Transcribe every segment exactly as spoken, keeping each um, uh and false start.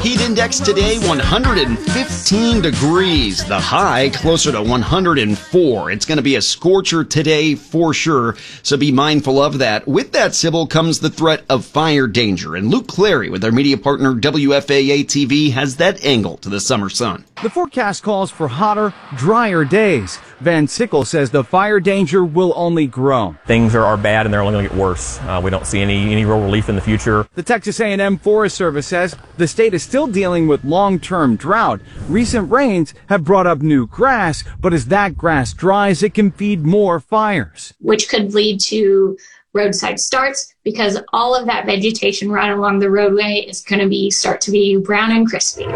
Heat index today, one hundred fifteen degrees. The high closer to one hundred four. It's going to be a scorcher today for sure, so be mindful of that. With that, Sybil, comes the threat of fire danger. And Luke Clary with our media partner W F A A T V has that angle to the summer sun. The forecast calls for hotter, drier days. Van Sickle says the fire danger will only grow. Things are, are bad and they're only going to get worse. Uh, we don't see any, any real relief in the future. The Texas A and M Forest Service says the state is still dealing with long-term drought. Recent rains have brought up new grass, but as that grass dries, it can feed more fires. Which could lead to roadside starts because all of that vegetation right along the roadway is going to be start to be brown and crispy.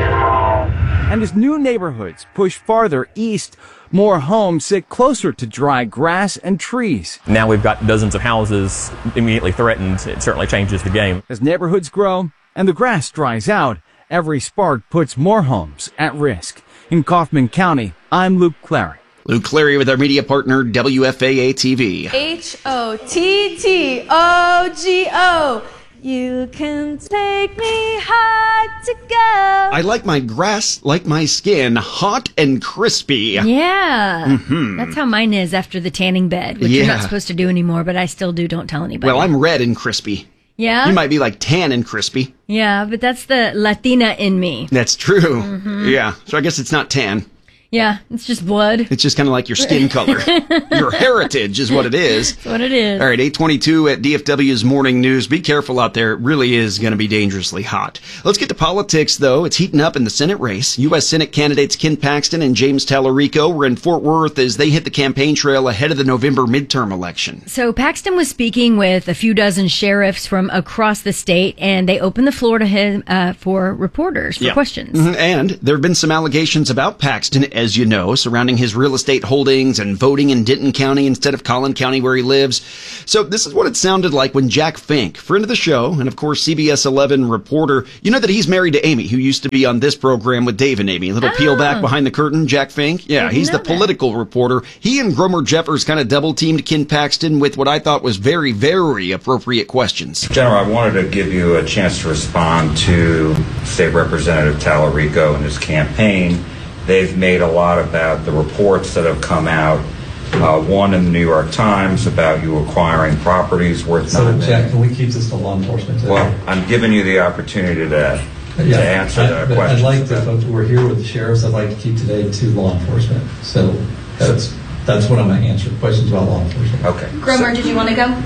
And as new neighborhoods push farther east, more homes sit closer to dry grass and trees. Now we've got dozens of houses immediately threatened. It certainly changes the game. As neighborhoods grow and the grass dries out, every spark puts more homes at risk. In Kaufman County, I'm Luke Clary. Luke Clary with our media partner, W F A A T V. H O T T O G O. You can take me hard to go. I like my grass like my skin, hot and crispy. Yeah. Mm-hmm. That's how mine is after the tanning bed, which Yeah. you're not supposed to do anymore, but I still do. Don't tell anybody. Well, I'm red and crispy. Yeah? You might be like tan and crispy. Yeah, but that's the Latina in me. That's true. Mhm. Yeah. So I guess it's not tan. Yeah, it's just blood. It's just kind of like your skin color. Your heritage is what it is. That's what it is. All right, eight twenty-two at D F W's Morning News. Be careful out there. It really is going to be dangerously hot. Let's get to politics, though. It's heating up in the Senate race. U S Senate candidates Ken Paxton and James Tallarico were in Fort Worth as they hit the campaign trail ahead of the November midterm election. So Paxton was speaking with a few dozen sheriffs from across the state, and they opened the floor to him uh, for reporters for Yeah. questions. Mhm. And there have been some allegations about Paxton, as you know, surrounding his real estate holdings and voting in Denton County instead of Collin County where he lives. So this is what it sounded like when Jack Fink, friend of the show, and of course C B S eleven reporter, you know that he's married to Amy, who used to be on this program with Dave and Amy. A little Oh. peel back behind the curtain, Jack Fink. Yeah, Didn't he's the know that. political reporter. He and Gromer Jeffers kind of double-teamed Ken Paxton with what I thought was very, very appropriate questions. General, I wanted to give you a chance to respond to State Representative Tallarico and his campaign. They've made a lot about the reports that have come out, uh, one in the New York Times about you acquiring properties worth So, nine Jack, million. can we keep this to law enforcement today? Well, I'm giving you the opportunity to, to Yeah, answer I- that but question. I'd like to, folks, we're here with the sheriffs, I'd like to keep today to law enforcement. So that's that's what I'm going to answer, questions about law enforcement. Okay. Gromer, did you want to go?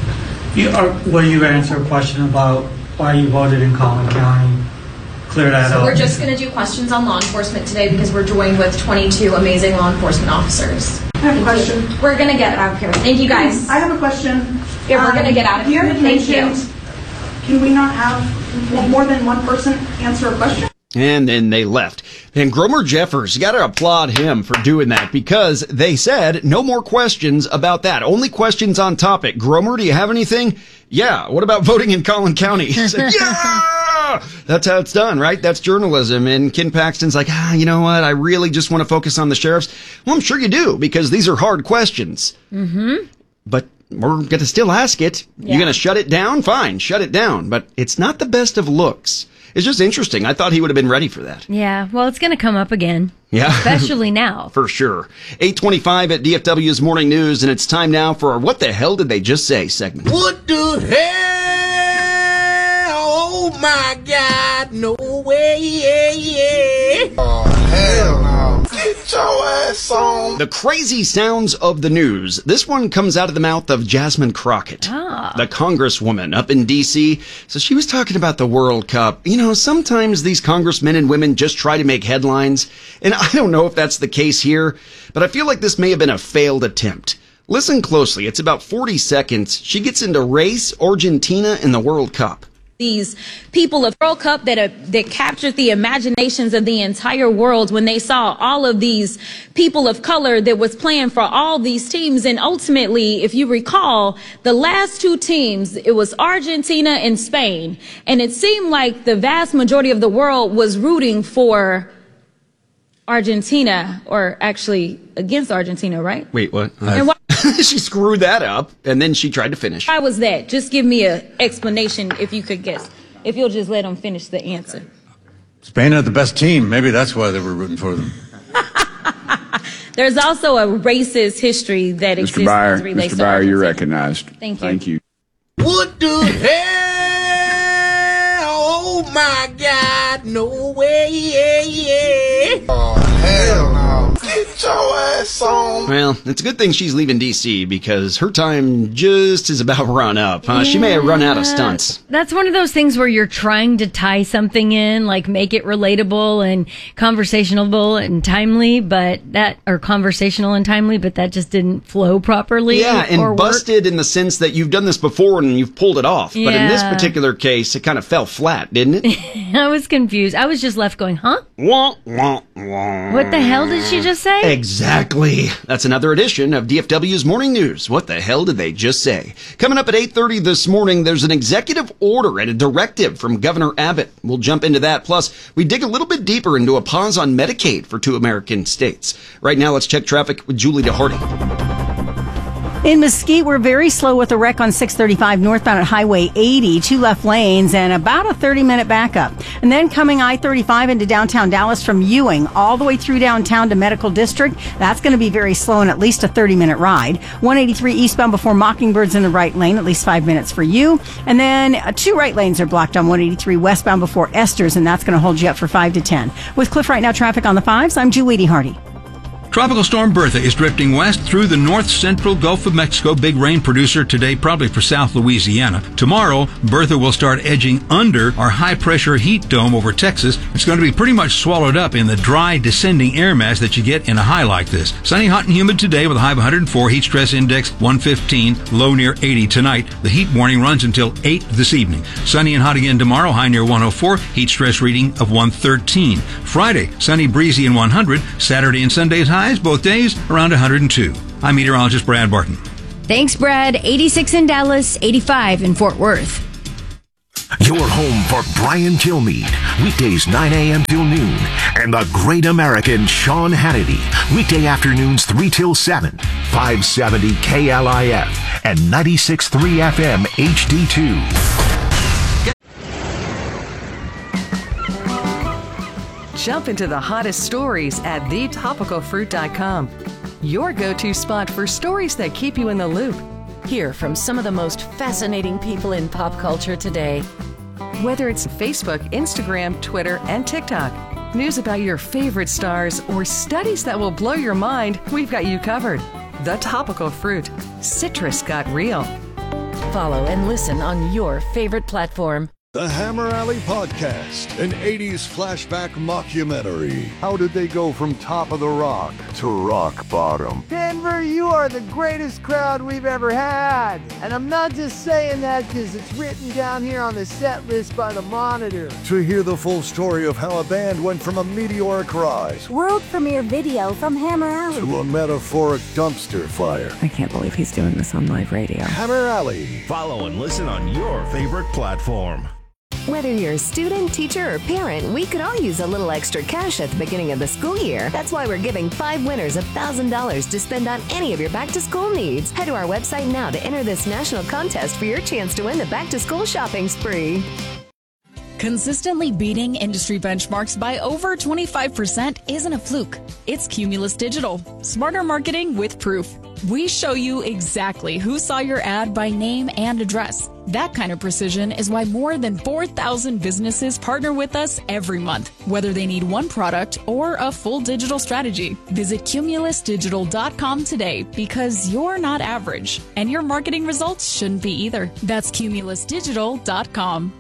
You are, will you answer a question about why you voted in Collin County? Clear that So up. we're just going to do questions on law enforcement today because we're joined with twenty-two amazing law enforcement officers. I have a question. We're going to get out of here. Thank you, guys. I have a question. Yeah, we're going to get out of You here. had Thank you. mentioned, can we not have more than one person answer a question? And then they left. And Gromer Jeffers, you got to applaud him for doing that because they said no more questions about that. Only questions on topic. Gromer, do you have anything? Yeah. What about voting in Collin County? He said, yeah! That's how it's done, right? That's journalism. And Ken Paxton's like, ah, you know what? I really just want to focus on the sheriffs. Well, I'm sure you do because these are hard questions. Mm-hmm. But we're going to still ask it. Yeah. You're going to shut it down? Fine, shut it down. But it's not the best of looks. It's just interesting. I thought he would have been ready for that. Yeah, well, it's going to come up again. Yeah. Especially now. For sure. eight twenty-five at D F W's Morning News, and it's time now for our What the Hell Did They Just Say segment. What the hell? Oh my God, no way, yeah, yeah. Oh, hell no. Get your ass on. The crazy sounds of the news. This one comes out of the mouth of Jasmine Crockett, Ah. the congresswoman up in D C. So she was talking about the World Cup. You know, sometimes these congressmen and women just try to make headlines, and I don't know if that's the case here, but I feel like this may have been a failed attempt. Listen closely. It's about forty seconds. She gets into race, Argentina, and the World Cup. These people of World Cup that are, that captured the imaginations of the entire world when they saw all of these people of color that was playing for all these teams. And ultimately, if you recall, the last two teams, it was Argentina and Spain. And it seemed like the vast majority of the world was rooting for Argentina, or actually against Argentina, right? Wait, what? And why, She screwed that up, and then she tried to finish. why was that? Just give me an explanation if you could guess. If you'll just let them finish the answer. Spain had the best team. Maybe that's why they were rooting for them. There's also a racist history that exists. Mister Byer, as it relates Mister to Byer, Argentina. you're recognized. Thank you. Thank you. What the hell? Oh my God, no way, yeah, yeah. Oh, hell no. Get your ass on. Well, it's a good thing she's leaving D C because her time just is about run up. Huh? Yeah. She may have run out of stunts. That's one of those things where you're trying to tie something in, like make it relatable and conversational and timely, but that, or conversational and timely, but that just didn't flow properly. Yeah, and or busted work. in the sense that you've done this before and you've pulled it off. But in this Yeah. particular case, it kind of fell flat, didn't it? I was confused. I was just left going, huh? Wah, wah, wah. What the hell did she just say? Exactly. That's another edition of D F W's Morning News. What the hell did they just say? Coming up at eight thirty this morning, there's an executive order and a directive from Governor Abbott. We'll jump into that. Plus, we dig a little bit deeper into a pause on Medicaid for two American states. Right now, let's check traffic with Julie DeHardy. In Mesquite, we're very slow with a wreck on six thirty-five northbound at Highway eighty, two left lanes, and about a thirty-minute backup. And then coming I thirty-five into downtown Dallas from Ewing all the way through downtown to Medical District. That's going to be very slow and at least a thirty-minute ride. one eighty-three eastbound before Mockingbird's in the right lane, at least five minutes for you. And then uh, two right lanes are blocked on one eighty-three westbound before Esther's, and that's going to hold you up for five to ten. With Cliff Right Now traffic on the fives, I'm Julie DeHardy. Tropical storm Bertha is drifting west through the north-central Gulf of Mexico. Big rain producer today, probably for South Louisiana. Tomorrow, Bertha will start edging under our high-pressure heat dome over Texas. It's going to be pretty much swallowed up in the dry, descending air mass that you get in a high like this. Sunny, hot, and humid today with a high of one hundred four. Heat stress index one fifteen. Low near eighty tonight. The heat warning runs until eight this evening. Sunny and hot again tomorrow. High near one oh four. Heat stress reading of one thirteen. Friday, sunny, breezy, and one hundred. Saturday and Sunday's high. Both days around one hundred two. I'm meteorologist Brad Barton. Thanks, Brad. eighty-six in Dallas, eighty-five in Fort Worth. Your home for Brian Kilmeade, weekdays nine a.m. till noon, and the great American Sean Hannity, weekday afternoons three till seven, five seventy K L I F and ninety-six point three F M H D two. Jump into the hottest stories at the topical fruit dot com. Your go-to spot for stories that keep you in the loop. Hear from some of the most fascinating people in pop culture today. Whether it's Facebook, Instagram, Twitter, and TikTok, news about your favorite stars, or studies that will blow your mind, we've got you covered. The Topical Fruit. Citrus got real. Follow and listen on your favorite platform. The Hammer Alley Podcast, an eighties flashback mockumentary. How did they go from top of the rock to rock bottom? Denver, you are the greatest crowd we've ever had. And I'm not just saying that because it's written down here on the set list by the Monitor. To hear the full story of how a band went from a meteoric rise world premiere video from Hammer Alley to a metaphoric dumpster fire. I can't believe he's doing this on live radio. Hammer Alley. Follow and listen on your favorite platform. Whether you're a student, teacher, or parent, we could all use a little extra cash at the beginning of the school year. That's why we're giving five winners one thousand dollars to spend on any of your back-to-school needs. Head to our website now to enter this national contest for your chance to win the back-to-school shopping spree. Consistently beating industry benchmarks by over twenty-five percent isn't a fluke. It's Cumulus Digital. Smarter marketing with proof. We show you exactly who saw your ad by name and address. That kind of precision is why more than four thousand businesses partner with us every month, whether they need one product or a full digital strategy. Visit cumulus digital dot com today because you're not average, and your marketing results shouldn't be either. That's cumulus digital dot com.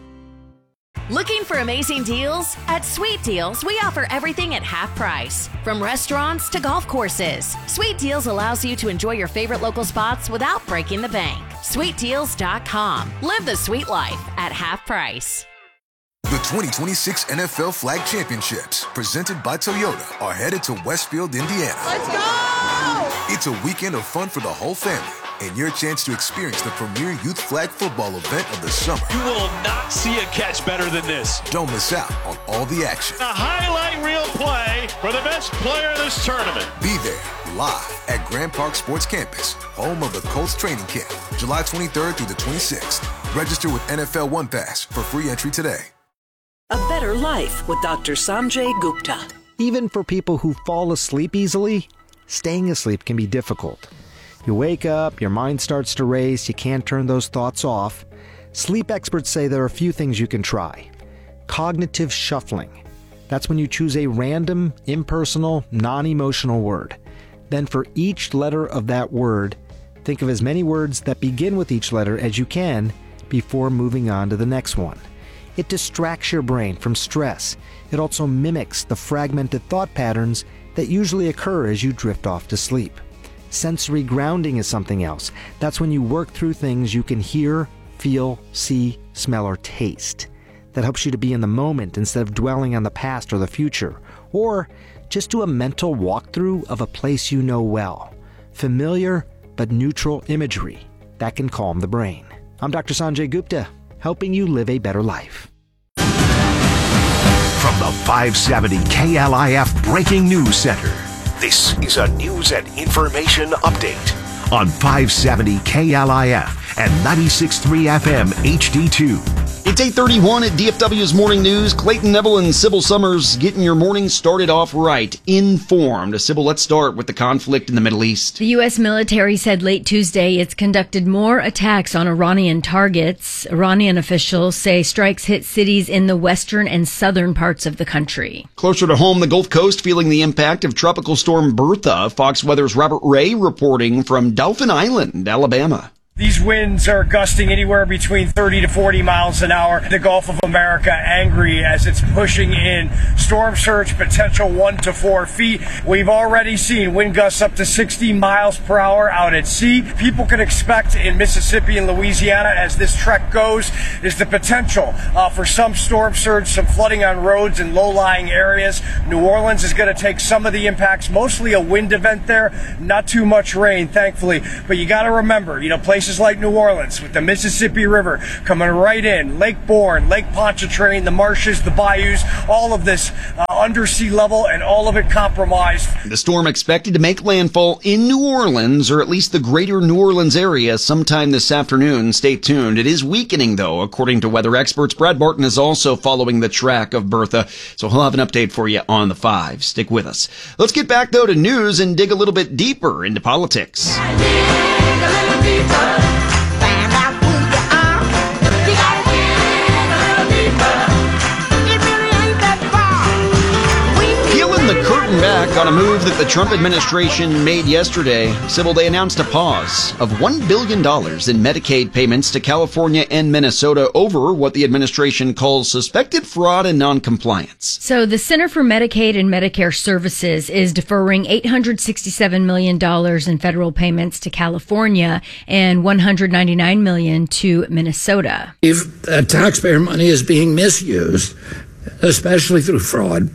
Looking for amazing deals? At Sweet Deals, we offer everything at half price. From restaurants to golf courses, Sweet Deals allows you to enjoy your favorite local spots without breaking the bank. sweet deals dot com. Live the sweet life at half price. The twenty twenty-six N F L Flag Championships, presented by Toyota, are headed to Westfield, Indiana. Let's go! It's a weekend of fun for the whole family, and your chance to experience the premier youth flag football event of the summer. You will not see a catch better than this. Don't miss out on all the action. A highlight reel play for the best player of this tournament. Be there live at Grand Park Sports Campus, home of the Colts training camp, July twenty-third through the twenty-sixth. Register with N F L One Pass for free entry today. A better life with Doctor Sanjay Gupta. Even for people who fall asleep easily, staying asleep can be difficult. You wake up, your mind starts to race, you can't turn those thoughts off. Sleep experts say there are a few things you can try. Cognitive shuffling. That's when you choose a random, impersonal, non-emotional word. Then for each letter of that word, think of as many words that begin with each letter as you can before moving on to the next one. It distracts your brain from stress. It also mimics the fragmented thought patterns that usually occur as you drift off to sleep. Sensory grounding is something else. That's when you work through things you can hear, feel, see, smell, or taste. That helps you to be in the moment instead of dwelling on the past or the future. Or just do a mental walkthrough of a place you know well. Familiar but neutral imagery. That can calm the brain. I'm Doctor Sanjay Gupta, helping you live a better life. From the five seventy K L I F Breaking News Center, this is a news and information update on five seventy K L I F and ninety-six point three F M H D two. It's eight thirty-one at D F W's Morning News. Clayton Neville and Sybil Summers getting your morning started off right, informed. Sybil, let's start with the conflict in the Middle East. The U S military said late Tuesday it's conducted more attacks on Iranian targets. Iranian officials say strikes hit cities in the western and southern parts of the country. Closer to home, the Gulf Coast feeling the impact of Tropical Storm Bertha. Fox Weather's Robert Ray reporting from Dauphin Island, Alabama. These winds are gusting anywhere between thirty to forty miles an hour. The Gulf of America angry as it's pushing in. Storm surge potential one to four feet. We've already seen wind gusts up to sixty miles per hour out at sea. People can expect in Mississippi and Louisiana as this trek goes is the potential uh, for some storm surge, some flooding on roads in low-lying areas. New Orleans is going to take some of the impacts, mostly a wind event there. Not too much rain, thankfully. But you got to remember, you know, places like New Orleans with the Mississippi River coming right in, Lake Bourne, Lake Pontchartrain, the marshes, the bayous, all of this uh, under sea level and all of it compromised. The storm expected to make landfall in New Orleans, or at least the greater New Orleans area, sometime this afternoon. Stay tuned. It is weakening, though, according to weather experts. Brad Barton is also following the track of Bertha, so he'll have an update for you on the five. Stick with us. Let's get back, though, to news and dig a little bit deeper into politics. The curtain back on a move that the Trump administration made yesterday. Sybil, they announced a pause of one billion dollars in Medicaid payments to California and Minnesota over what the administration calls suspected fraud and noncompliance. So the Center for Medicaid and Medicare Services is deferring eight hundred sixty-seven million dollars in federal payments to California and one hundred ninety-nine million dollars to Minnesota. If uh, taxpayer money is being misused, especially through fraud,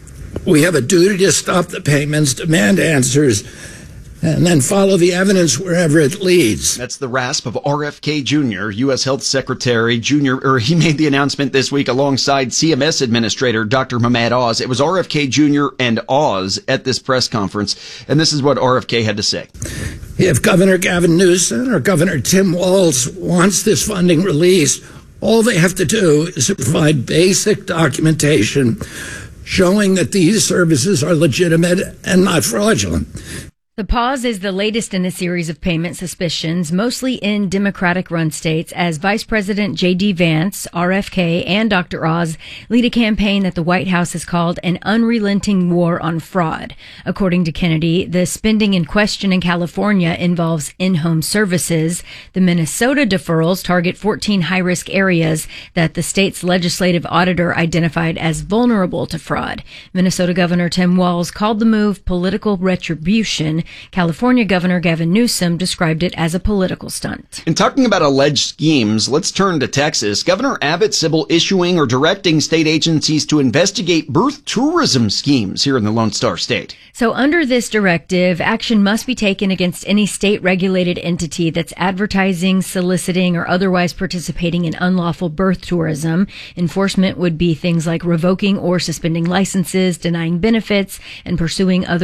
we have a duty to stop the payments, demand answers, and then follow the evidence wherever it leads. That's the rasp of R F K Junior, U S Health Secretary Junior, or he made the announcement this week alongside C M S Administrator Doctor Mehmet Oz. It was R F K Junior and Oz at this press conference, and this is what R F K had to say. If Governor Gavin Newsom or Governor Tim Walz wants this funding released, all they have to do is provide basic documentation showing that these services are legitimate and not fraudulent. The pause is the latest in a series of payment suspicions, mostly in Democratic-run states, as Vice President J D. Vance, R F K, and Doctor Oz lead a campaign that the White House has called an unrelenting war on fraud. According to Kennedy, the spending in question in California involves in-home services. The Minnesota deferrals target fourteen high-risk areas that the state's legislative auditor identified as vulnerable to fraud. Minnesota Governor Tim Walz called the move political retribution. California Governor Gavin Newsom described it as a political stunt. And talking about alleged schemes, let's turn to Texas. Governor Abbott, Sybil, issuing or directing state agencies to investigate birth tourism schemes here in the Lone Star State. So under this directive, action must be taken against any state-regulated entity that's advertising, soliciting, or otherwise participating in unlawful birth tourism. Enforcement would be things like revoking or suspending licenses, denying benefits, and pursuing other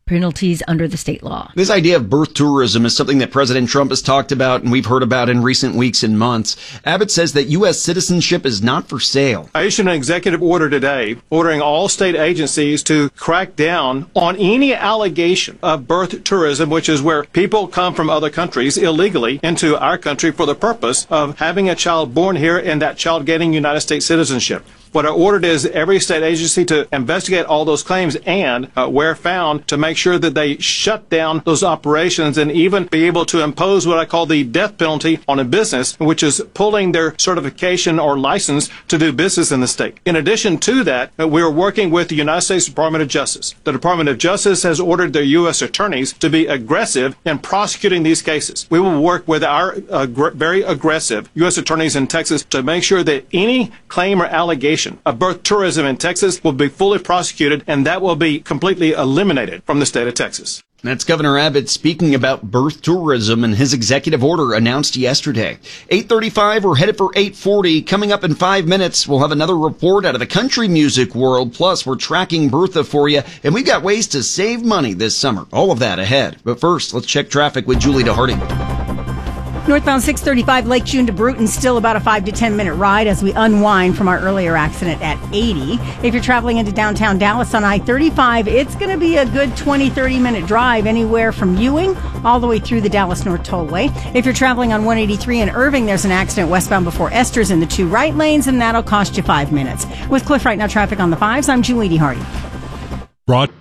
penalties under the state law. This idea of birth tourism is something that President Trump has talked about and we've heard about in recent weeks and months. Abbott says that U S citizenship is not for sale. I issued an executive order today ordering all state agencies to crack down on any allegation of birth tourism, which is where people come from other countries illegally into our country for the purpose of having a child born here and that child getting United States citizenship. What I ordered is every state agency to investigate all those claims and, uh, where found, to make sure that they shut down those operations and even be able to impose what I call the death penalty on a business, which is pulling their certification or license to do business in the state. In addition to that, uh, we are working with the United States Department of Justice. The Department of Justice has ordered their U S attorneys to be aggressive in prosecuting these cases. We will work with our uh, gr- very aggressive U S attorneys in Texas to make sure that any claim or allegation of birth tourism in Texas will be fully prosecuted, and that will be completely eliminated from the state of Texas. That's Governor Abbott speaking about birth tourism and his executive order announced yesterday. eight thirty-five, we're headed for eight forty. Coming up in five minutes, we'll have another report out of the country music world. Plus, we're tracking Bertha for you, and we've got ways to save money this summer. All of that ahead. But first, let's check traffic with Julie DeHardy. Northbound six thirty-five Lake June to Bruton, still about a five to ten minute ride as we unwind from our earlier accident at eighty. If you're traveling into downtown Dallas on I thirty-five, it's going to be a good twenty, thirty minute drive anywhere from Ewing all the way through the Dallas North Tollway. If you're traveling on one eighty-three in Irving, there's an accident westbound before Esther's in the two right lanes, and that'll cost you five minutes. With Cliff Right Now traffic on the fives, I'm Julie DeHardy. Broad.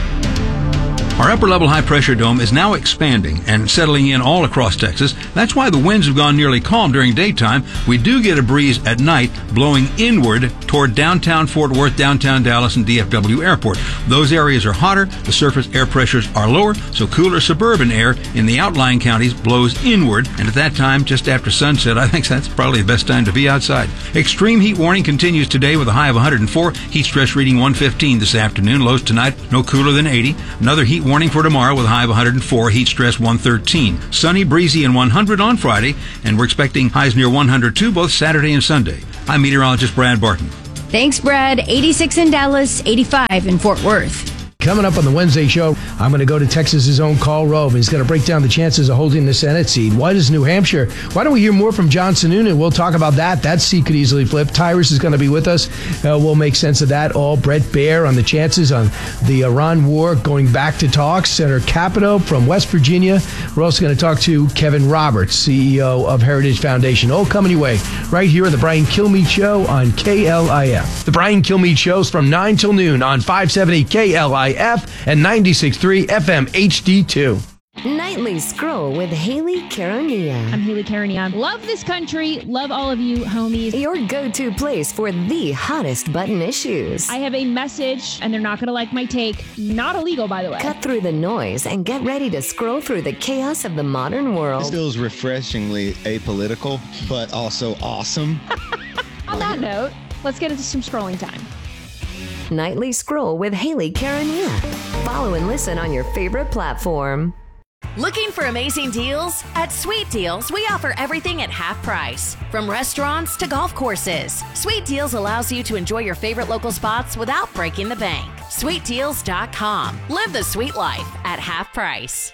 Our upper-level high-pressure dome is now expanding and settling in all across Texas. That's why the winds have gone nearly calm during daytime. We do get a breeze at night blowing inward toward downtown Fort Worth, downtown Dallas, and D F W Airport. Those areas are hotter, the surface air pressures are lower, so cooler suburban air in the outlying counties blows inward, and at that time, just after sunset, I think that's probably the best time to be outside. Extreme heat warning continues today with a high of one hundred four, heat stress reading one fifteen this afternoon, lows tonight no cooler than eighty. Another heat warning for tomorrow with a high of one hundred four, heat stress one thirteen. Sunny, breezy, and one hundred on Friday, and we're expecting highs near one hundred two both Saturday and Sunday. I'm meteorologist Brad Barton. Thanks, Brad. eighty-six in Dallas, eighty-five in Fort Worth. Coming up on the Wednesday show, I'm going to go to Texas's own Karl Rove. He's going to break down the chances of holding the Senate seat. Why does New Hampshire? Why don't we hear more from John Sununu? We'll talk about that. That seat could easily flip. Tyrus is going to be with us. Uh, we'll make sense of that all. Brett Baer on the chances on the Iran war going back to talks. Senator Capito from West Virginia. We're also going to talk to Kevin Roberts, C E O of Heritage Foundation. All coming your way right here on the Brian Kilmeade Show on K L I F. The Brian Kilmeade Show is from nine till noon on five seventy K L I F and ninety-six point three F M H D two. Nightly Scroll with Haley Caronia. I'm Haley Caronia. Love this country. Love all of you, homies. Your go-to place for the hottest button issues. I have a message, and they're not going to like my take. Not illegal, by the way. Cut through the noise and get ready to scroll through the chaos of the modern world. This feels refreshingly apolitical, but also awesome. On that note, let's get into some scrolling time. Nightly Scroll with Haley Caronia. Follow and listen on your favorite platform. Looking for amazing deals? At Sweet Deals, we offer everything at half price. From restaurants to golf courses, Sweet Deals allows you to enjoy your favorite local spots without breaking the bank. sweet deals dot com. Live the sweet life at half price.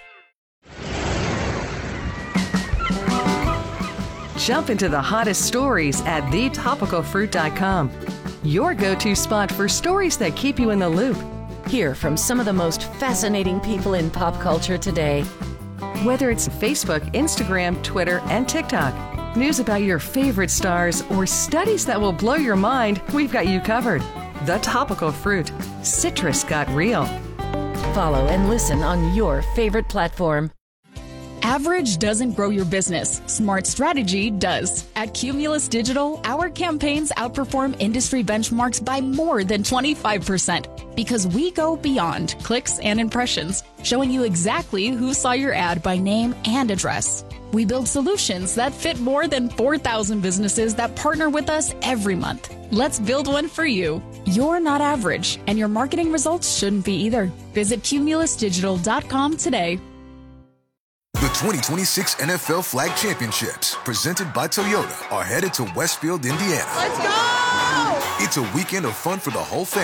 Jump into the hottest stories at the topical fruit dot com. Your go-to spot for stories that keep you in the loop. Hear from some of the most fascinating people in pop culture today. Whether it's Facebook, Instagram, Twitter, and TikTok, news about your favorite stars, or studies that will blow your mind, we've got you covered. The Topical Fruit. Citrus got real. Follow and listen on your favorite platform. Average doesn't grow your business. Smart strategy does. At Cumulus Digital, our campaigns outperform industry benchmarks by more than twenty-five percent because we go beyond clicks and impressions, showing you exactly who saw your ad by name and address. We build solutions that fit more than four thousand businesses that partner with us every month. Let's build one for you. You're not average, and your marketing results shouldn't be either. Visit cumulus digital dot com today. The twenty twenty-six N F L Flag Championships, presented by Toyota, are headed to Westfield, Indiana. Let's go! It's a weekend of fun for the whole family.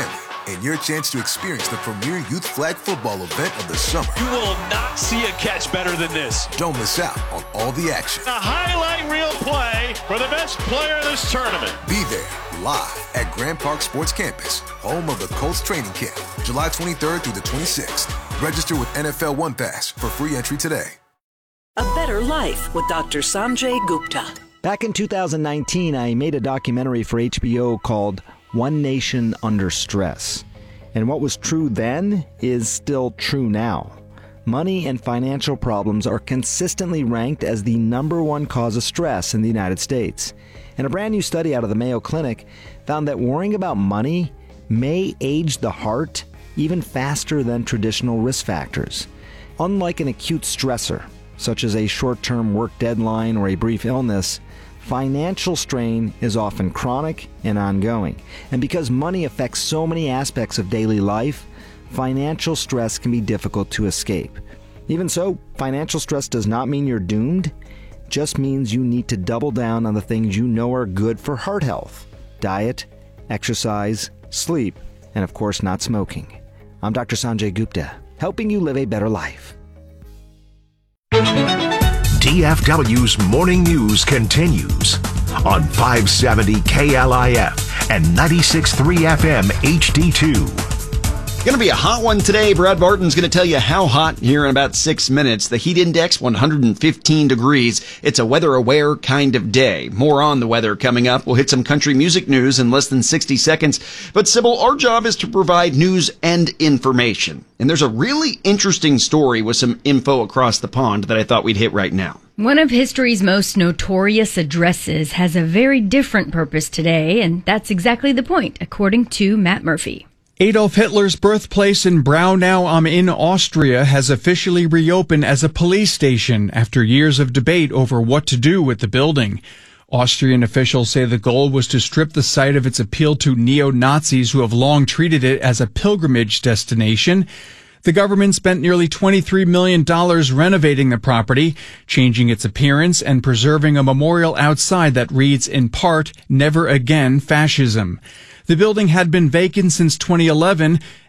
and your chance to experience the premier youth flag football event of the summer. You will not see a catch better than this. Don't miss out on all the action. A highlight reel play for the best player of this tournament. Be there live at Grand Park Sports Campus, home of the Colts training camp, July twenty-third through the twenty-sixth. Register with N F L One Pass for free entry today. A Better Life with Doctor Sanjay Gupta. Back in two thousand nineteen, I made a documentary for H B O called One Nation Under Stress. And what was true then is still true now. Money and financial problems are consistently ranked as the number one cause of stress in the United States. And a brand new study out of the Mayo Clinic found that worrying about money may age the heart even faster than traditional risk factors. Unlike an acute stressor, such as a short-term work deadline or a brief illness, financial strain is often chronic and ongoing. And because money affects so many aspects of daily life, financial stress can be difficult to escape. Even so, financial stress does not mean you're doomed. It just means you need to double down on the things you know are good for heart health: diet, exercise, sleep, and of course not smoking. I'm Doctor Sanjay Gupta, helping you live a better life. D F W's Morning News continues on five seventy K L I F and ninety-six point three F M H D two. Going to be a hot one today. Brad Barton's going to tell you how hot here in about six minutes. The heat index, one hundred fifteen degrees. It's a weather-aware kind of day. More on the weather coming up. We'll hit some country music news in less than sixty seconds. But, Sybil, our job is to provide news and information. And there's a really interesting story with some info across the pond that I thought we'd hit right now. One of history's most notorious addresses has a very different purpose today, and that's exactly the point, according to Matt Murphy. Adolf Hitler's birthplace in Braunau am Inn, Austria, has officially reopened as a police station after years of debate over what to do with the building. Austrian officials say the goal was to strip the site of its appeal to neo-Nazis who have long treated it as a pilgrimage destination. The government spent nearly twenty-three million dollars renovating the property, changing its appearance, and preserving a memorial outside that reads, in part, "Never Again Fascism." The building had been vacant since twenty eleven,